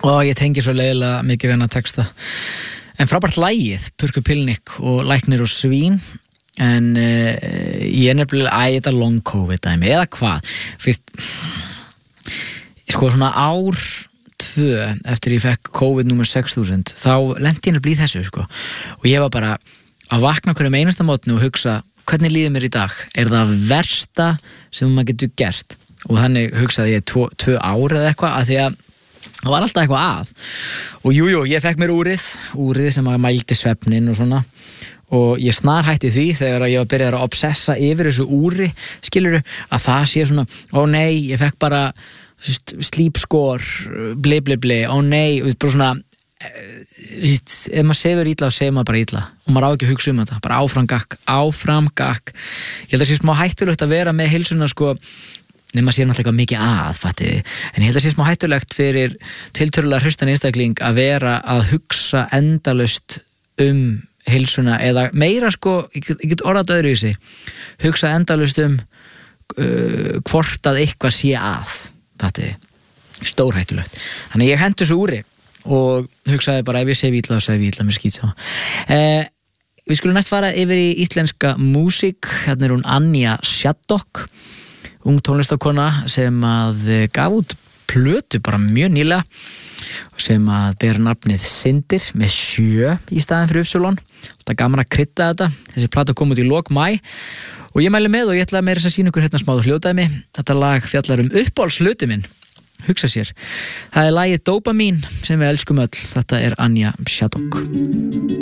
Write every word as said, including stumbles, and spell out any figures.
og ég tengi svo leiðilega mikið við hennar texta. En frábært lagið, Purkupilnik og Læknir og svín, en uh, ég er nefnilega æ, þetta long covid dæmi, eða hvað þú veist sko svona ár tvö eftir ég fekk COVID númer sex þúsund þá lenti ég nefnilega í þessu sko og ég var bara að vakna hverjum einasta mótni og hugsa hvernig líður mér í dag, er það versta sem maður getur gert og þannig hugsaði ég tvo, tvö ár eða eitthvað að því að það var alltaf eitthvað að og jújú, jú, ég fekk mér úrið úrið sem að mældi svefnin og svona og ég snar hætti því þegar ég var byrjað að obsessa yfir þessu úri skilurðu, að það sé svona ó nei, ég fekk bara slípskor, bli bli bli ó nei, bara svona ef maður sefur illa og segir maður bara illa og maður á ekki að hugsa um þetta, bara áfram gakk áfram gakk, ég held að það sé smá hættulegt að vera með heilsuna sko nema sér náttúrulega mikið að, fattiði en ég held að sé smá hættulegt fyrir tiltölulega hraustan einstakling að vera að hugsa endalaust um heilsuna eða meira sko, ég get, ég get orðað öðru í sig, hugsa endalaust um uh, hvort að eitthvað sé að, fattiði stórhættulegt, þannig ég hendi þessu úri og hugsaði bara ef ég sef illa og sef illa með skýtsa eh, við skulum næst fara yfir í íslenska músík, hérna er hún Anja Shaddock ung tónlistarkona sem að gaf út plötu bara mjög nýlega sem að ber nafnið Syndir með sjö í staðin fyrir Upsilon þetta er gaman að krydda þetta þessi plata kom út í lok maí og ég mæli með og ég ætla að meira þess að sýna ykkur hérna smá hljóðdæmi þetta lag fjallar um uppáhaldshluti minn hugsa sér, það er lagið Dópamín sem við elskum öll, þetta er Anja Shaddock